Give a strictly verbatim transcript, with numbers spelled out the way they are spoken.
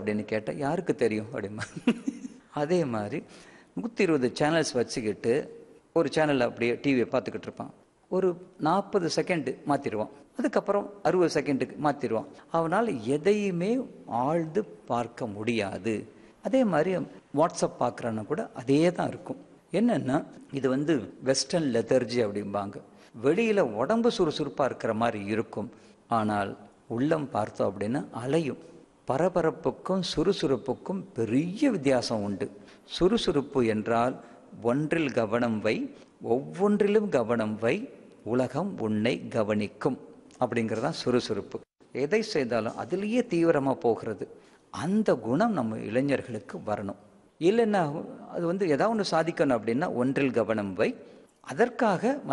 அப்படின்னு கேட்டால் யாருக்கு தெரியும் அப்படிமா. அதே மாதிரி நூற்றி இருபது சேனல்ஸ் வச்சுக்கிட்டு ஒரு சேனலில் அப்படியே டிவியை பார்த்துக்கிட்டு இருப்பான். ஒரு நாற்பது செகண்டு மாற்றிடுவான், அதுக்கப்புறம் அறுபது செகண்டுக்கு மாற்றிடுவான். அவனால் எதையுமே ஆழ்ந்து பார்க்க முடியாது. அதே மாதிரி வாட்ஸ்அப் பார்க்குறான்னா கூட அதே தான் இருக்கும். என்னென்னா இது வந்து வெஸ்டர்ன் லெதர்ஜி அப்படிம்பாங்க. வெளியில் உடம்பு சுறுசுறுப்பாக இருக்கிற மாதிரி இருக்கும், ஆனால் உள்ளம் பார்த்தோம் அப்படின்னா அலையும். பரபரப்புக்கும் சுறுசுறுப்புக்கும் பெரிய வித்தியாசம் உண்டு. சுறுசுறுப்பு என்றால் ஒன்றில் கவனம் வை, ஒவ்வொன்றிலும் கவனம் வை, உலகம் உன்னை கவனிக்கும் அப்படிங்கிறதான் சுறுசுறுப்பு. எதை செய்தாலும் அதுலேயே தீவிரமாக போகிறது. அந்த குணம் நம்ம இளைஞர்களுக்கு வரணும். இல்லைன்னா அது வந்து ஏதாவது ஒன்று சாதிக்கணும் அப்படின்னா ஒன்றில் கவனம் வை, அதற்காக